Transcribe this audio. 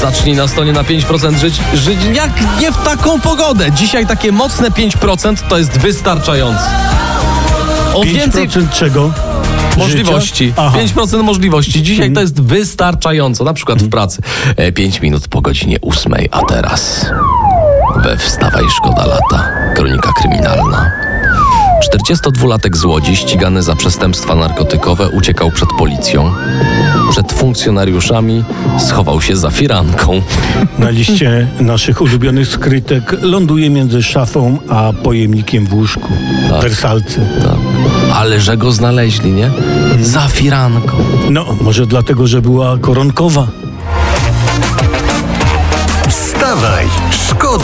Zacznij na stonie na 5% żyć jak nie w taką pogodę. Dzisiaj takie mocne 5% to jest wystarczające. O 5% więcej czego? możliwości. 5% możliwości. Dzisiaj to jest wystarczająco. Na przykład w pracy. 5 minut po godzinie 8, a teraz we Wstawaj, szkoda lata. Kronika kryminalna. 42-latek z Łodzi, ścigany za przestępstwa narkotykowe, uciekał przed policją. Przed funkcjonariuszami schował się za firanką. Na liście naszych ulubionych skrytek ląduje między szafą a pojemnikiem w łóżku. Tak. Wersalcy. Tak. Ale że go znaleźli, nie? Za firanką. No, może dlatego, że była koronkowa. Wstawaj, szkoda